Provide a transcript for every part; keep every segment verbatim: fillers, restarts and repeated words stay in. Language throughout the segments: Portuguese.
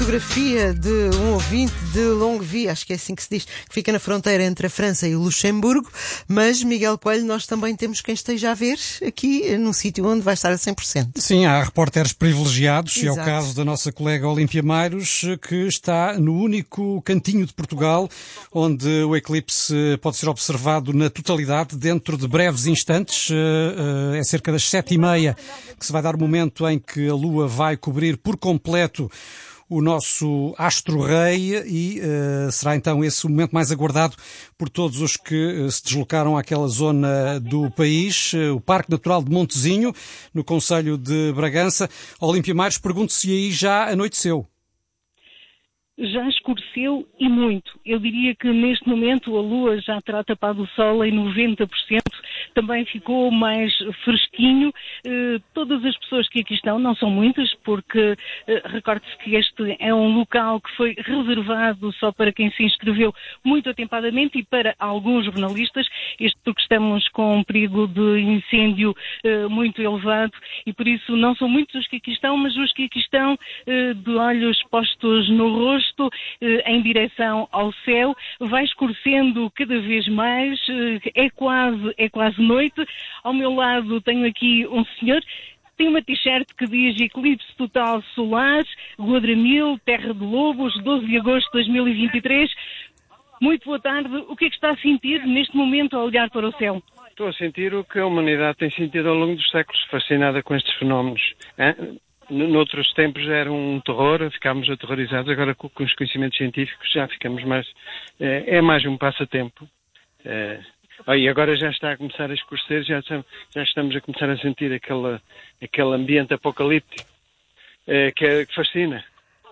Fotografia de um ouvinte de Longwy, acho que é assim que se diz, que fica na fronteira entre a França e o Luxemburgo, mas Miguel Coelho, nós também temos quem esteja a ver aqui num sítio onde vai estar a cem por cento. Sim, há repórteres privilegiados. Exato. E é o caso da nossa colega Olímpia Mairos, que está no único cantinho de Portugal onde o eclipse pode ser observado na totalidade dentro de breves instantes. É cerca das sete e meia que se vai dar o momento em que a Lua vai cobrir por completo o nosso astro-rei e uh, será então esse o momento mais aguardado por todos os que uh, se deslocaram àquela zona do país, uh, o Parque Natural de Montezinho, no concelho de Bragança. Olímpia Mairos, pergunto se aí já anoiteceu. Já escureceu e muito. Eu diria que neste momento a Lua já terá tapado o Sol em noventa por cento. Também ficou mais fresquinho. Eh, todas as pessoas que aqui estão, não são muitas, porque eh, recorde-se que este é um local que foi reservado só para quem se inscreveu muito atempadamente e para alguns jornalistas, isto porque estamos com um perigo de incêndio eh, muito elevado e por isso não são muitos os que aqui estão, mas os que aqui estão eh, de olhos postos no rosto, em direção ao céu, vai escurecendo cada vez mais, é quase, é quase noite. Ao meu lado tenho aqui um senhor, tem uma t-shirt que diz Eclipse Total Solar, Guadramil, Terra de Lobos, doze de agosto de dois mil e vinte e três. Muito boa tarde. O que é que está a sentir neste momento ao olhar para o céu? Estou a sentir o que a humanidade tem sentido ao longo dos séculos, fascinada com estes fenómenos. Hein? Noutros tempos era um terror, ficámos aterrorizados, agora com, com os conhecimentos científicos já ficamos mais... É, é mais um passatempo. É, e agora já está a começar a escurecer, já, já estamos a começar a sentir aquele, aquele ambiente apocalíptico é, que, é, que fascina.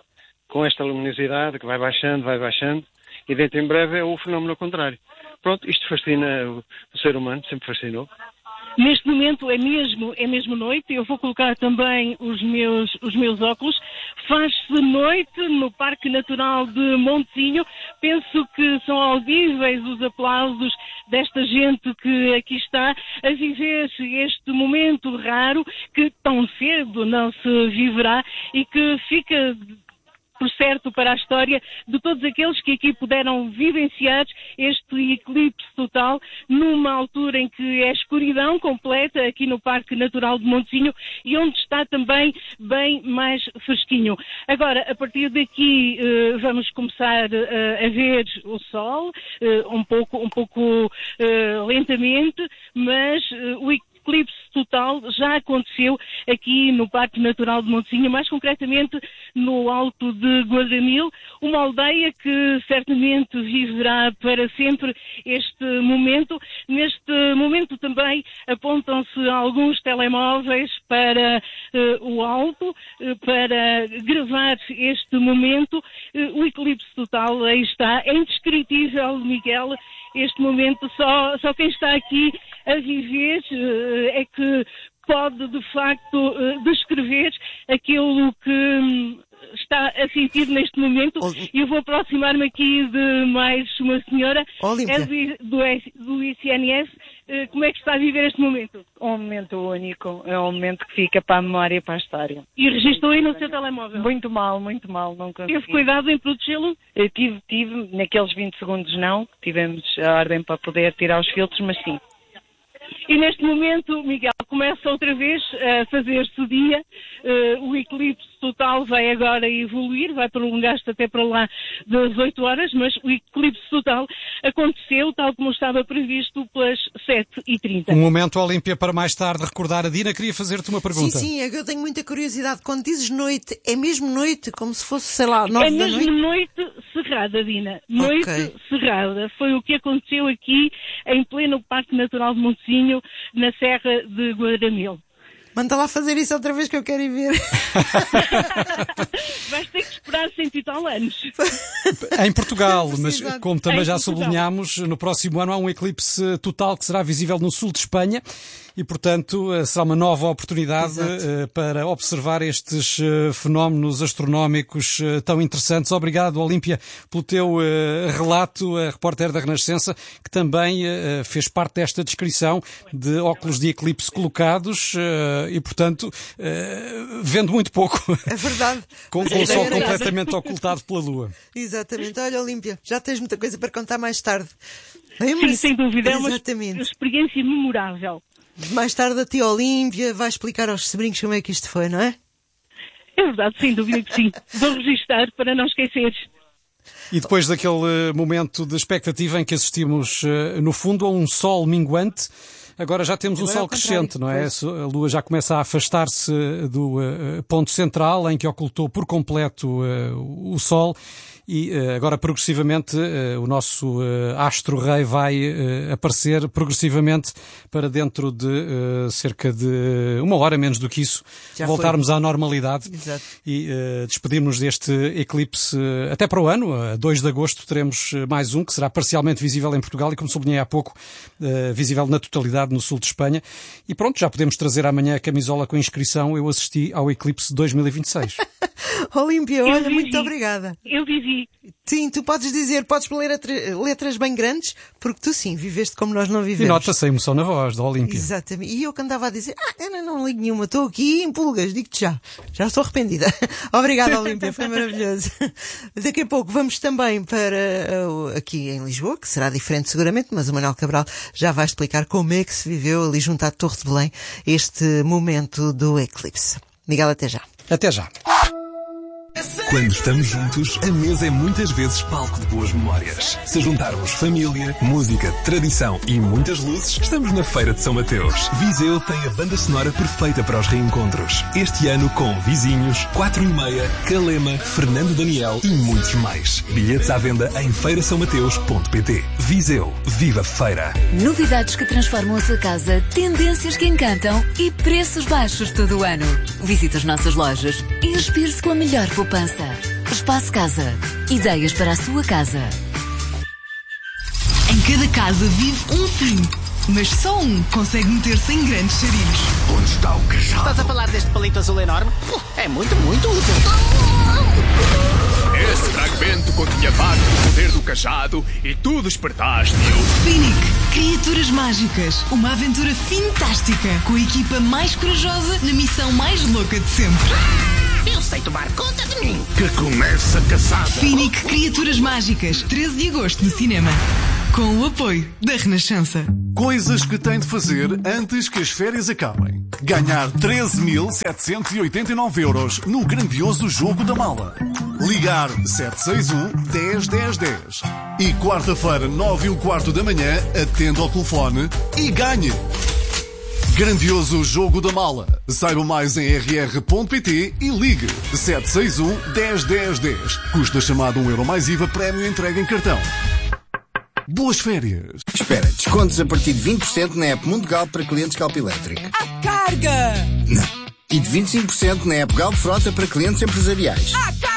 Com esta luminosidade que vai baixando, vai baixando, e dentro em breve é o fenómeno ao contrário. Pronto, isto fascina o, o ser humano, sempre fascinou. Neste momento é mesmo, é mesmo noite, eu vou colocar também os meus, os meus óculos. Faz-se noite no Parque Natural de Montezinho. Penso que são audíveis os aplausos desta gente que aqui está a viver este momento raro que tão cedo não se viverá e que fica por certo para a história de todos aqueles que aqui puderam vivenciar este eclipse total numa altura em que é escuridão completa aqui no Parque Natural de Montezinho e onde está também bem mais fresquinho. Agora, a partir daqui eh, vamos começar eh, a ver o sol eh, um pouco, um pouco eh, lentamente, mas eh, o eclipse total já aconteceu aqui no Parque Natural de Montezinho, mais concretamente no Alto de Guadramil, uma aldeia que certamente viverá para sempre este momento. Neste momento também apontam-se alguns telemóveis para uh, o alto, uh, para gravar este momento. Uh, o eclipse total aí está, é indescritível, Miguel. Este momento, só, só quem está aqui a viver uh, é que pode, de facto, uh, descrever aquilo que um, está a sentir neste momento. E eu vou aproximar-me aqui de mais uma senhora, é do, do, do I C N S. Uh, como é que está a viver este momento? Um momento único, é um momento que fica para a memória e para a história. E registrou aí no seu telemóvel? Muito mal, muito mal, não consegui. Teve cuidado em protegê-lo? Eu tive, tive, naqueles vinte segundos não, tivemos a ordem para poder tirar os filtros, mas sim. E neste momento, Miguel, começa outra vez a fazer-se o dia, uh, o eclipse total vai agora evoluir, vai prolongar-se até para lá das oito horas, mas o eclipse total aconteceu tal como estava previsto pelas sete e trinta. Um momento, Olímpia, para mais tarde recordar. A Dina queria fazer-te uma pergunta. Sim, sim, é que eu tenho muita curiosidade. Quando dizes noite, é mesmo noite? Como se fosse, sei lá, nove é da noite? É mesmo noite cerrada, Dina. Noite okay. cerrada. Foi o que aconteceu aqui em pleno Parque Natural de Montezinho, na Serra de Guadramil. Manda lá fazer isso outra vez que eu quero ir ver. Vais ter que esperar cento e tal anos. Em Portugal, mas como também em já Portugal. sublinhámos, no próximo ano há um eclipse total que será visível no sul de Espanha e, portanto, será uma nova oportunidade Exato. para observar estes fenómenos astronómicos tão interessantes. Obrigado, Olímpia, pelo teu relato, a repórter da Renascença, que também fez parte desta descrição de óculos de eclipse colocados e, portanto, vendo muito pouco. É verdade. Com, com o sol completamente completamente ocultado pela Lua. Exatamente. Olha, Olímpia, já tens muita coisa para contar mais tarde. Sim, sem dúvida. É uma Exatamente. experiência memorável. Mais tarde a tia Olímpia vai explicar aos sobrinhos como é que isto foi, não é? É verdade, sem dúvida que sim. Vou registrar para não esquecer. E depois daquele momento de expectativa em que assistimos, no fundo, a um sol minguante, agora já temos agora um sol crescente, não é? Pois. A Lua já começa a afastar-se do uh, ponto central, em que ocultou por completo uh, o Sol. E uh, agora, progressivamente, uh, o nosso uh, astro-rei vai uh, aparecer progressivamente para dentro de uh, cerca de uma hora, menos do que isso, já voltarmos foi. à normalidade. Exato. E uh, despedirmos deste eclipse uh, até para o ano. A dois de agosto teremos uh, mais um, que será parcialmente visível em Portugal e, como sublinhei há pouco, uh, visível na totalidade no sul de Espanha. E pronto, já podemos trazer amanhã a camisola com inscrição. Eu assisti ao eclipse dois mil e vinte e seis. Olímpia, olha, muito obrigada. Eu vivi. Sim, tu podes dizer, podes ler letras bem grandes, porque tu sim, viveste como nós não vivemos. E nota-se a emoção na voz da Olímpia. Exatamente. E eu que andava a dizer, ah, eu não, não ligo nenhuma, estou aqui em pulgas, digo-te já. Já estou arrependida. Obrigada, Olímpia, foi maravilhoso. Daqui a pouco vamos também para uh, aqui em Lisboa, que será diferente seguramente, mas o Manuel Cabral já vai explicar como é que se viveu ali junto à Torre de Belém este momento do eclipse. Miguel, até já. Até já. Quando estamos juntos, a mesa é muitas vezes palco de boas memórias. Se juntarmos família, música, tradição e muitas luzes, estamos na Feira de São Mateus. Viseu tem a banda sonora perfeita para os reencontros. Este ano com Vizinhos, Quatro e Meia, Calema, Fernando Daniel e muitos mais. Bilhetes à venda em feira são mateus ponto pt. Viseu, viva feira! Novidades que transformam a sua casa, tendências que encantam e preços baixos todo o ano. Visite as nossas lojas e inspire-se com a melhor poupança. Espaço Casa. Ideias para a sua casa. Em cada casa vive um fim, mas só um consegue meter-se em grandes charinhos. Onde está o cajado? Estás a falar deste palito azul enorme? É muito, muito útil. Esse fragmento continha parte do poder do cajado e tu despertaste-o. Finic, Criaturas Mágicas. Uma aventura fantástica com a equipa mais corajosa na missão mais louca de sempre. Eu sei tomar conta de mim. Que comece a caçada. Finic, Criaturas Mágicas. treze de agosto no cinema. Com o apoio da Renascença. Coisas que tem de fazer antes que as férias acabem. Ganhar treze mil setecentos e oitenta e nove euros no grandioso Jogo da Mala. Ligar sete seis um, dez, dez, dez. E quarta-feira, nove e um quarto da manhã, atenda ao telefone e ganhe. Grandioso Jogo da Mala. Saiba mais em r r ponto p t e ligue sete seis um, dez, dez, dez. Custa chamado um euro mais I V A, prémio entregue em cartão. Boas férias. Espera, descontos a partir de vinte por cento na app Mundial para clientes Galp Elétrico. À carga! Não. E de vinte e cinco por cento na app Galp Frota para clientes empresariais. À carga!